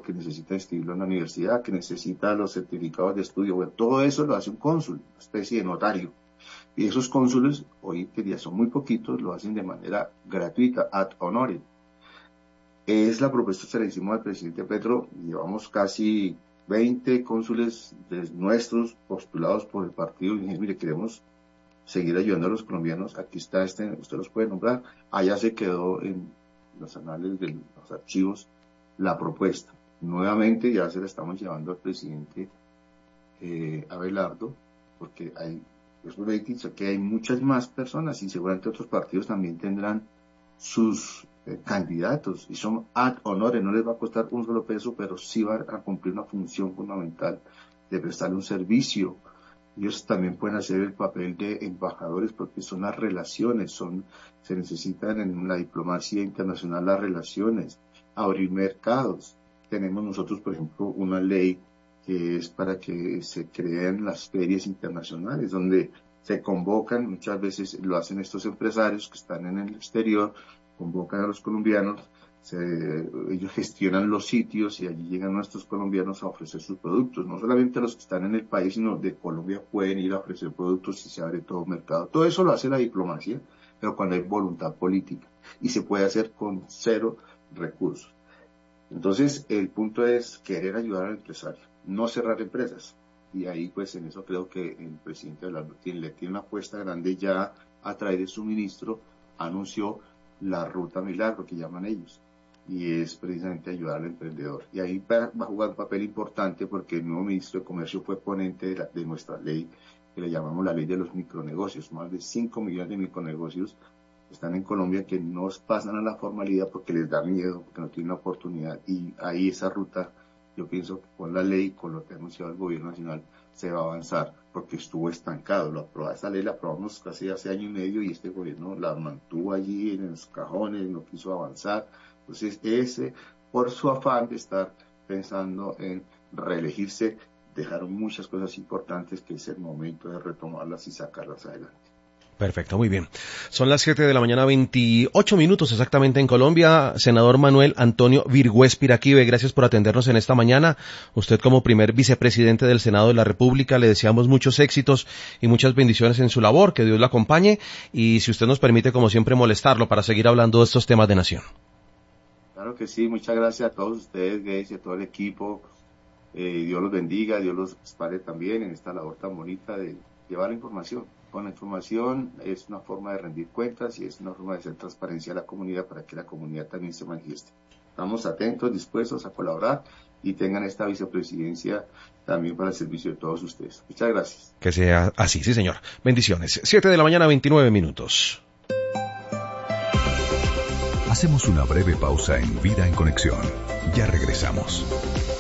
que necesita inscribirlo en la universidad, que necesita los certificados de estudio. Bueno, todo eso lo hace un cónsul, una especie de notario. Y esos cónsules, hoy que día son muy poquitos, lo hacen de manera gratuita, ad honorem. Es la propuesta que le hicimos al presidente Petro. Llevamos casi 20 cónsules nuestros postulados por el partido. Y dije, mire, queremos seguir ayudando a los colombianos. Aquí está usted los puede nombrar. Allá se quedó en los anales de los archivos la propuesta. Nuevamente ya se la estamos llevando al presidente Abelardo, porque eso le he dicho que hay muchas más personas y seguramente otros partidos también tendrán sus candidatos y son ad honorem, no les va a costar un solo peso, pero sí van a cumplir una función fundamental de prestarle un servicio. Ellos también pueden hacer el papel de embajadores porque son las relaciones, se necesitan en la diplomacia internacional las relaciones, abrir mercados. Tenemos nosotros, por ejemplo, una ley que es para que se creen las ferias internacionales, donde se convocan, muchas veces lo hacen estos empresarios que están en el exterior, convocan a los colombianos, ellos gestionan los sitios y allí llegan nuestros colombianos a ofrecer sus productos, no solamente los que están en el país, sino de Colombia pueden ir a ofrecer productos y se abre todo mercado. Todo eso lo hace la diplomacia, pero cuando hay voluntad política, y se puede hacer con cero recursos. Entonces, el punto es querer ayudar al empresario, no cerrar empresas. Y ahí, pues, en eso creo que el presidente le tiene una apuesta grande ya a través de su ministro, anunció la ruta milagro que llaman ellos, y es precisamente ayudar al emprendedor. Y ahí va a jugar un papel importante porque el nuevo ministro de Comercio fue ponente de nuestra ley, que le llamamos la ley de los micronegocios. Más de 5 millones de micronegocios están en Colombia que no pasan a la formalidad porque les da miedo, porque no tienen la oportunidad, y ahí esa ruta, yo pienso que con la ley, con lo que ha anunciado el gobierno nacional, se va a avanzar, porque estuvo estancado. Esa ley la aprobamos casi hace año y medio y este gobierno la mantuvo allí en los cajones, no quiso avanzar. Entonces, por su afán de estar pensando en reelegirse, dejaron muchas cosas importantes que es el momento de retomarlas y sacarlas adelante. Perfecto, muy bien. Son las 7 de la mañana, 28 minutos exactamente en Colombia. Senador Manuel Antonio Virgües Piraquive, gracias por atendernos en esta mañana. Usted como primer vicepresidente del Senado de la República, le deseamos muchos éxitos y muchas bendiciones en su labor, que Dios lo acompañe y si usted nos permite, como siempre, molestarlo para seguir hablando de estos temas de nación. Claro que sí, muchas gracias a todos ustedes, Gates, y a todo el equipo. Dios los bendiga, Dios los respalde también en esta labor tan bonita de llevar la información. Con la información es una forma de rendir cuentas y es una forma de hacer transparencia a la comunidad para que la comunidad también se manifieste. Estamos atentos, dispuestos a colaborar y tengan esta vicepresidencia también para el servicio de todos ustedes. Muchas gracias. Que sea así, sí señor. Bendiciones. 7 de la mañana, 29 minutos. Hacemos una breve pausa en Vida en Conexión. Ya regresamos.